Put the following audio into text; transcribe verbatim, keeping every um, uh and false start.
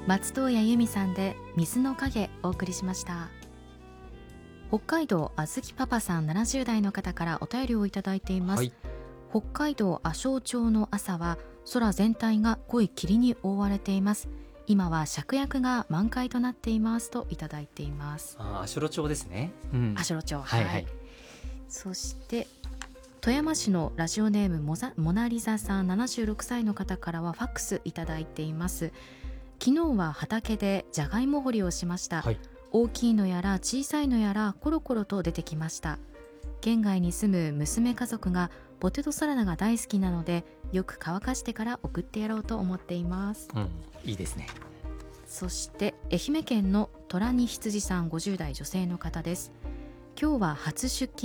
松任谷由実さんで水の影お送りしました。北海道あずきパパさんななじゅう代の方からお便りをいただいています、はい、北海道阿昭町の朝は空全体が濃い霧に覆われています。今は芍薬が満開となっていますといただいています。 あ、阿代町ですね、 うん、阿代町、 はいはい、 そして富山市のラジオネームモザモナリザさんななじゅうろくさいの方からはファックスいただいています。昨日は畑でじゃがいも掘りをしました、はい、大きいのやら小さいのやらコロコロと出てきました。県外に住む娘家族がポテトサラダが大好きなのでよく乾かしてから送ってやろうと思っています、 うん、いいですね。 そして愛媛県の虎に羊さんごじゅう代女性の方です。今日は初出勤